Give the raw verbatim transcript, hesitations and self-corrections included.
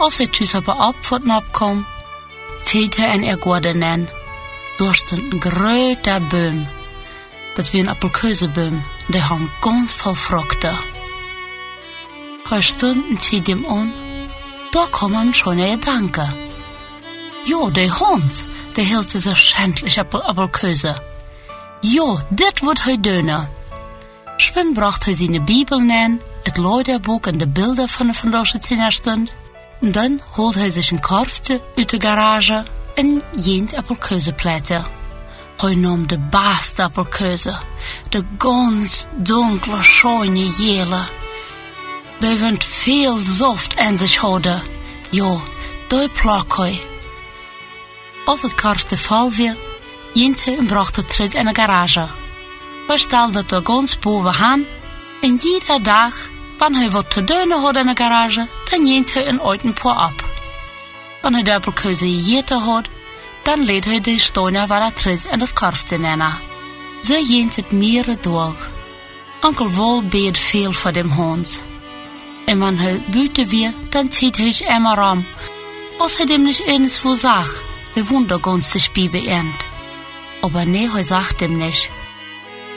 Als hij thuis op een opvoeten opkwam, ziet hij en er gordenen. Daar stond een grote boom. Dat was een appelkeuzenboom, die hang ganz vol vruchten. Hij stond en ziet hem aan. Da kwam hem schon een gedanke. Jo, die Hans, die hield so schändlich Appel Appelköse. Jo, dit wordt hij doen. Schwinn bracht hij seine Bibel nen, het Leuterbuch en de Bilder von der vandaagse Zehnerstund. En dan holt hij zich een karfte uit de garage en jent Appelköseplätte. Hij nam de beste Appelköse, de ganz dunkle, schöne Jele. Die wind veel Saft in sich hadden. Jo, die plak hij. Als het karfte vol weer, jent hij en bracht het terug in de garage. Hij stelde het er ganz bovenaan en jeder dag, wanneer hij wat te doen had in de garage, dan jent hij een ouden paar op. Wanneer hij de appelkeuze gegeten had, dan leed hij de steiner waar hij terug in het karfte nemen. Zo jent het meerdere dag. Onkel Wol beet veel voor dem Hans. En wanneer hij buiten weer, dan zieht hij zich immer ram. Als hij dem niet eens wo zag, de Wunder ganz zu spielen beend. Aber nee, hij zag dem nicht.